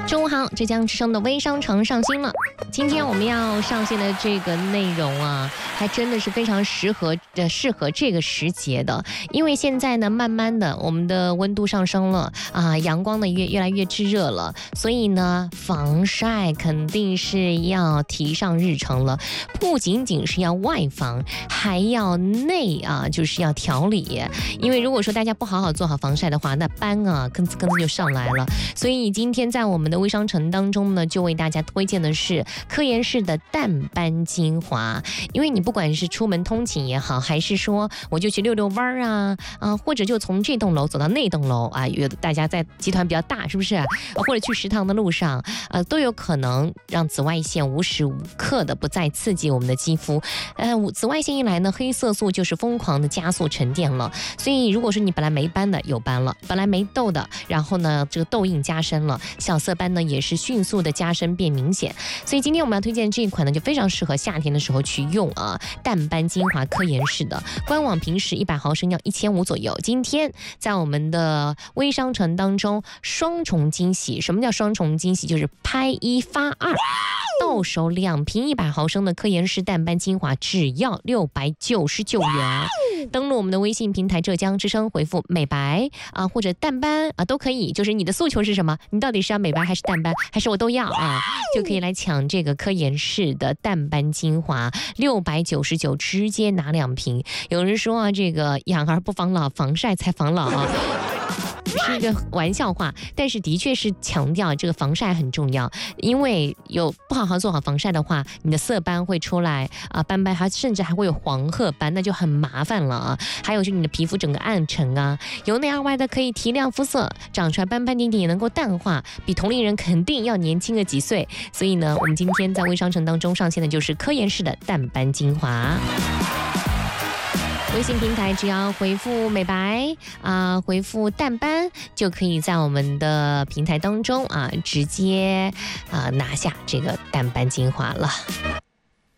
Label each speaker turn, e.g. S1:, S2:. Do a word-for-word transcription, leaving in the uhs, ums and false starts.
S1: 中午好，浙江之声的微商城上新了。今天我们要上线的这个内容啊，还真的是非常适合的，适合这个时节的。因为现在呢，慢慢的我们的温度上升了啊，阳光呢越越来越炙热了，所以呢，防晒肯定是要提上日程了。不仅仅是要外防，还要内啊，就是要调理。因为如果说大家不好好做好防晒的话，那斑啊，跟子跟子就上来了。所以今天在我们的微商城当中呢，就为大家推荐的是科颜氏的淡斑精华。因为你不管是出门通勤也好，还是说我就去遛遛弯儿啊，啊，或者就从这栋楼走到那栋楼啊，有大家在集团比较大，是不是？或者去食堂的路上，呃，都有可能让紫外线无时无刻的不再刺激我们的肌肤。呃，紫外线一来呢，黑色素就是疯狂的加速沉淀了。所以如果说你本来没斑的有斑了，本来没痘的，然后呢，这个痘印加深了，小色斑呢也是迅速的加深变明显。所以今天我们要推荐这一款呢，就非常适合夏天的时候去用啊，淡斑精华科颜氏的，官网平时一百毫升要一千五左右。今天在我们的微商城当中双重惊喜。什么叫双重惊喜？就是拍一发二，到手两瓶一百毫升的科颜氏淡斑精华只要六百九十九元。登录我们的微信平台浙江之声，回复美白啊或者淡斑啊都可以，就是你的诉求是什么？你到底是要美白还是淡斑，还是我都要啊？就可以来抢这个科颜氏的淡斑精华，六百九十九直接拿两瓶。有人说啊，这个养儿不防老，防晒才防老啊。是一个玩笑话，但是的确是强调这个防晒很重要，因为有不好好做好防晒的话，你的色斑会出来啊，斑斑还甚至还会有黄褐斑，那就很麻烦了啊。还有就是你的皮肤整个暗沉啊，由内而外的可以提亮肤色，长出来斑斑点点也能够淡化，比同龄人肯定要年轻个几岁。所以呢，我们今天在微商城当中上线的就是科颜氏的淡斑精华。微信平台只要回复美白啊、呃，回复淡斑，就可以在我们的平台当中啊，直接啊拿下这个淡斑精华了。